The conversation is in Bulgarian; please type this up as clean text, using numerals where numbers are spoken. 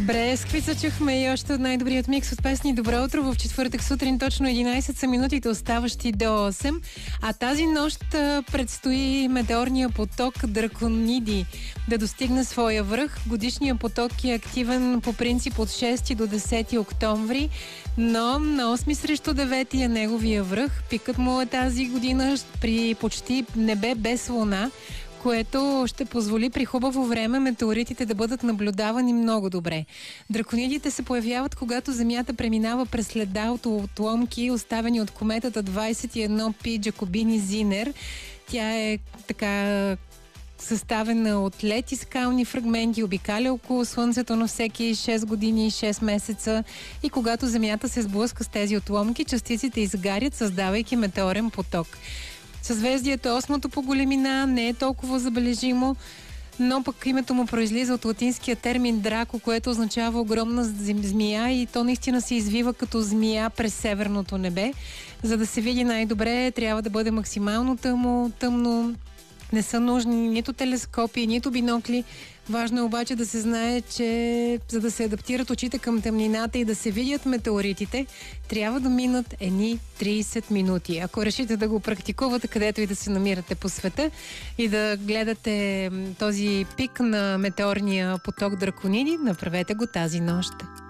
Бресквица чухме и още от най-добрият микс от песни. Добро утро в четвъртък сутрин, точно 11 са минутите оставащи до 8. А тази нощ предстои метеорния поток Дракониди да достигне своя връх. Годишният поток е активен по принцип от 6 до 10 октомври, но на 8 срещу 9 е неговия връх. Пикът му е тази година при почти небе без луна, което ще позволи при хубаво време метеоритите да бъдат наблюдавани много добре. Драконидите се появяват, когато Земята преминава през следа от отломки, оставени от кометата 21P Джакобини Зинер. Тя е така съставена от лед и скални фрагменти, обикаля около Слънцето на всеки 6 години и 6 месеца и когато Земята се сблъска с тези отломки, частиците изгарят, създавайки метеорен поток. Съзвездието 8-то по големина не е толкова забележимо, но пък името му произлиза от латинския термин драко, което означава огромна змия и то наистина се извива като змия през северното небе. За да се види най-добре, трябва да бъде максимално тъмно. Не са нужни нито телескопи, нито бинокли. Важно е обаче да се знае, че за да се адаптират очите към тъмнината и да се видят метеоритите, трябва да минат едни 30 минути. Ако решите да го практикувате, където и да се намирате по света и да гледате този пик на метеорния поток Дракониди, направете го тази нощ.